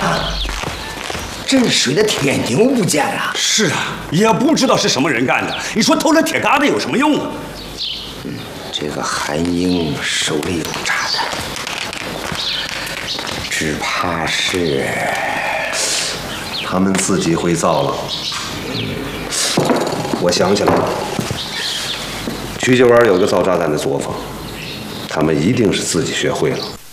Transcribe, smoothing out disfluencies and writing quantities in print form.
镇水的铁牛不见了。 是啊，也不知道是什么人干的。你说偷了铁疙瘩有什么用啊？ 这个韩英手里有炸弹，只怕是他们自己会造了。我想起来了，曲家湾有个造炸弹的作坊，他们一定是自己学会了。